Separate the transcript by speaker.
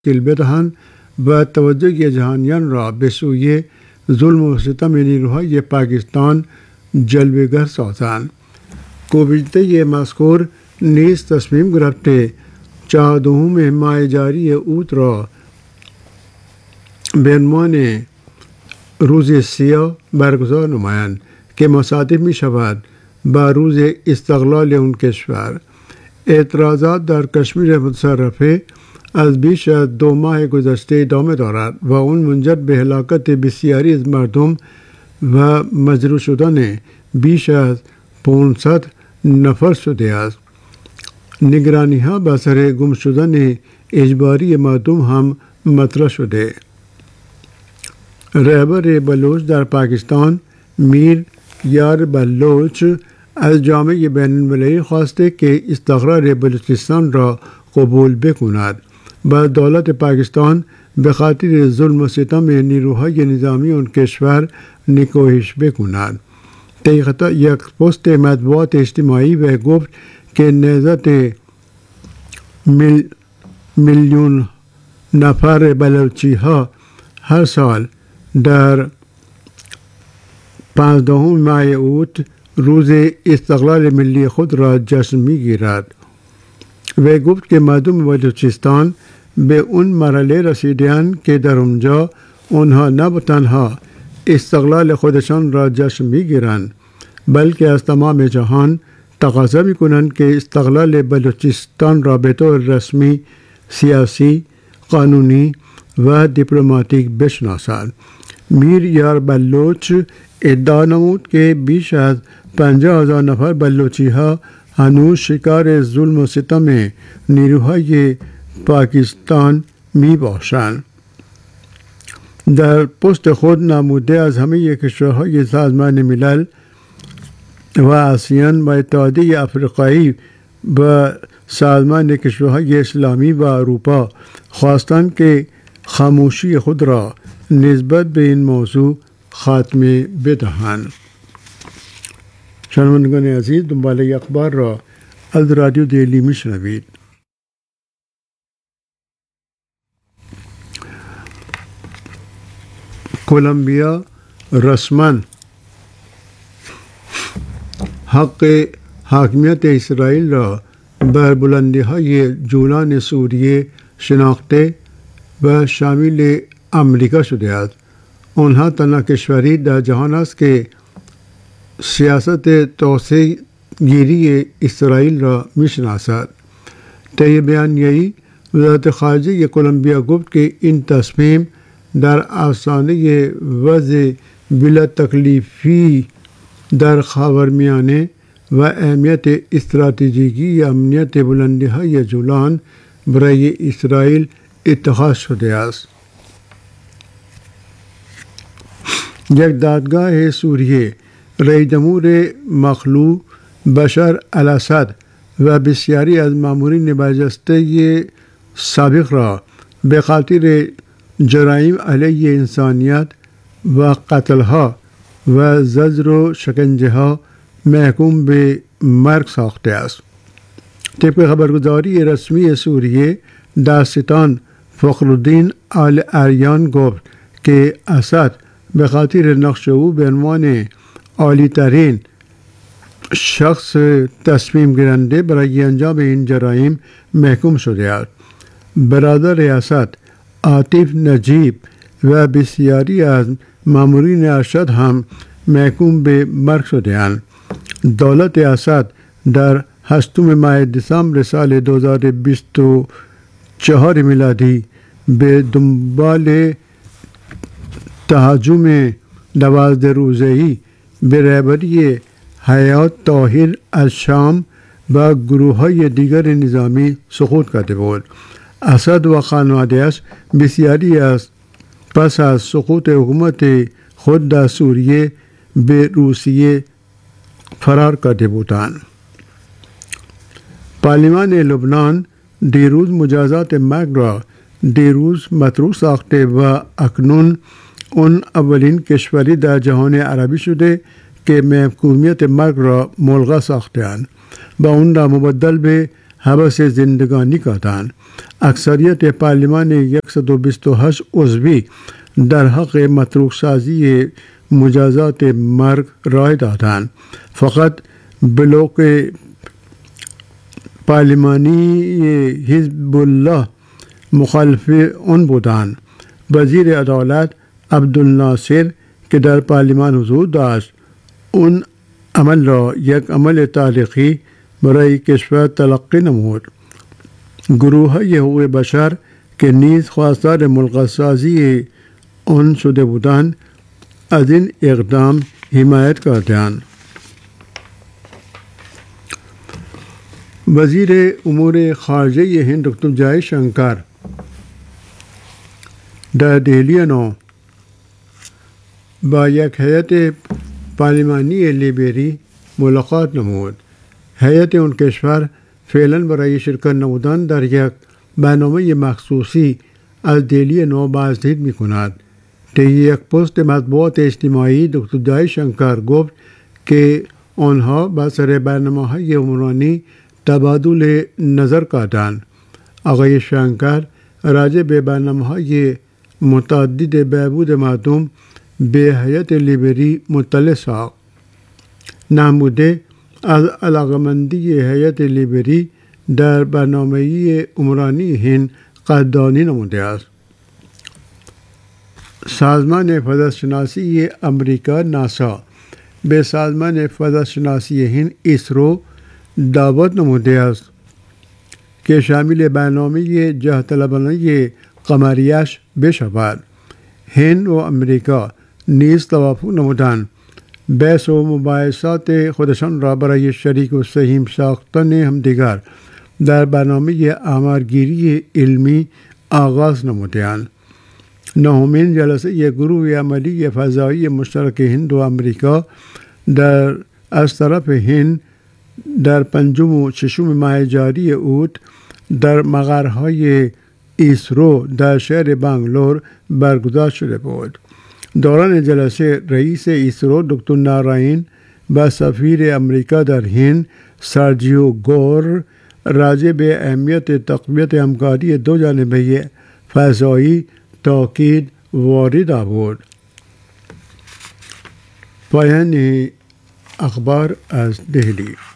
Speaker 1: تشکیل بدهند و توجه جهانیان را به سوی ظلم و ستم نیروهای پاکستان جلوگر سازند. کوبیده مذکور نیز تصمیم گرفته 14 ماه جاری اوت را به عنوان روز سیاه برگزار نمایند که مصادف می شود با روز استقلال اون کشور. اعتراضات در کشمیر متصرفه از بیش از 2 ماه گذشته ادامه دارد و اون منجر به هلاکت بسیاری از مردم و مجروح شدن بیش از 500 نفر شده است. نگرانی ها به اثر گم شدن اجباری مردم هم مطرح شده. رهبر بلوچ در پاکستان میر یار بلوچ از جامعه بین المللی خواسته که استقرار بلوچستان را قبول بکند و دولت پاکستان به خاطر ظلم و ستم نیروهای نظامی اون کشور نکوهش بکند. طبق یک پست مطبوعات اجتماعی و گفت که نهضت میلیون نفر بلوچی ها هر سال در 15 ماه اوت روز استقلال ملی خود را جشن می‌گیرد و گفت که مردم بلوچستان به اون مرحله رسیدند که در اونجا اونها نه تنها استقلال خودشان را جشن می‌گیرند بلکه از تمام جهان تقاضا می‌کنند که استقلال بلوچستان را به طور رسمی، سیاسی، قانونی و دیپلماتیک بشناسند. میر یار بلوچ ادعا نمود که بیش از 50,000 نفر بلوچی ها هنوز شکار ظلم و ستم نیروهای پاکستان می باشند. در پست خود نموده از همه کشورهای سازمان ملل و آسیان و اتحادیه افریقایی و سازمان کشورهای اسلامی و اروپا خواستند که خاموشی خود را نسبت به این موضوع خاتمه بدهند. شنوندگان عزیز، دنباله اخبار را از رادیو دیلی میشنوید. کلمبیا رسما حق حاکمیت اسرائیل را بر بلندی‌های جولان سوریه شناخته و شامل امریکا شده است. آنها تنها کشوری در جهان است که سیاست توسعه گیری اسرائیل را میشناسد. طی بیانیه‌ای وزارت خارجه کلمبیا گفت که این تصمیم در آستانه وضع بلا تکلیفی در خاورمیانه و اهمیت استراتژیکی امنیت بلندی‌های جولان برای اسرائیل اتخاذ شده است. یک دادگاه سوریه رئیس جمهور مخلوع بشار الاسد و بسیاری از مامورین برجسته سابق را به خاطر جرایم علیه انسانیت و قتلها و زجر و شکنجه ها محکوم به مرگ ساخته است. طبق خبرگزاری رسمی سوریه، دادستان فخرالدین آل اریان گفت که اسد به خاطر نقش او به عنوان عالی ترین شخص تصمیم گیرنده برای انجام این جرایم محکوم شده است. برادر اسد عاطف نجیب و بسیاری از مامورین ارشد هم محکوم به مرگ شده اند. دولت اسد در 8 ماه دسامبر سال 2024 میلادی به دنبال تهاجم 12 روزه‌ای به رهبری حیات طاهر از شام و گروه‌های دیگر نظامی سقوط کرده بود. اسد و خانواده‌اش بسیاری از پس از سقوط حکومت خود در سوریه به روسیه فرار کرده بودند. پارلمان لبنان دیروز مجازات مرگ را دیروز مطروح ساخته و اکنون اون اولین کشوری در جهان عربی شده که محکومیت مرگ را ملغا ساخته‌اند و اون را مبدل به حبس زندگانی کردند. اکثریت پارلمان 128 عضوی در حق مطروح سازی مجازات مرگ رای دادند. فقط بلوک پارلمانی حزب الله مخالف آن بودند. وزیر عدالت عبدالناصر که در پارلمان حضور داشت اون عمل را یک عمل تاریخی برای کشور تلقی نمود. گروه های حقوق بشر که نیز خواستار ملغا سازی آن شده بودند از این اقدام حمایت کردند. وزیر امور خارجه هند دکتر جای شنکر در دهلی نو با یک هیئت پارلمانی لیبری ملاقات نمود. هیئت اون کشور فعلا برای شرکت نمودن در یک برنامه مخصوصی از دهلی نو بازدید می کند. طی یک پست مطبوعات اجتماعی دکتر جای شنکر گفت که آنها با سر برنامه‌های عمرانی تبادل نظر کردند. آقای شنکر راجع به برنامه‌های متعدد بهبود مردم به هیئت لیبری مطلع ساخت. نموده از علاقمندی هیئت لیبری در برنامه عمرانی هند قدردانی نموده است. سازمان فضاشناسی امریکا ناسا به سازمان فضاشناسی هند اسرو دعوت نموده است که شامل برنامه جهطلبانه قمریش بشود. هند و امریکا نیز توافق نمودند بحث و مباحثات خودشان را برای شریک و سهیم ساختن همدیگر در برنامه آمارگیری علمی آغاز نمودند. نهمین جلسه گروه عملی فضایی مشترک هند و امریکا از طرف هند در 5 و 6 ماه جاری اوت در مقرهای اسرو در شهر بنگلور برگزار شده بود. دوران جلسه رئیس اسرو دکتر ناراین با سفیر امریکا در هند سرجیو گور راجع به اهمیت تقویت همکاری دو جانبه فضایی تاکید وارد آورد. پایان اخبار از دهلی.